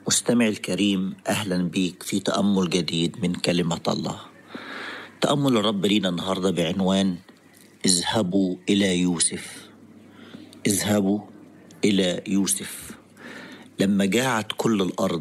مستمع الكريم، أهلا بيك في تأمل جديد من كلمة الله. تأمل الرب لينا النهاردة بعنوان اذهبوا إلى يوسف. اذهبوا إلى يوسف. لما جاعت كل الأرض